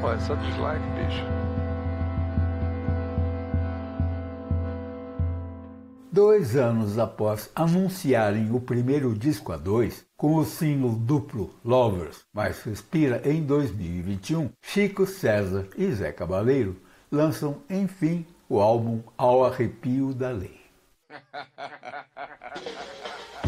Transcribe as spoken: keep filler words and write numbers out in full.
Pô, é só dislike, bicho. Dois anos após anunciarem o primeiro disco a dois, com o single duplo Lovers, mais Respira em dois mil e vinte e um, Chico César e Zé Cabaleiro lançam, enfim, o álbum Ao Arrepio da Lei.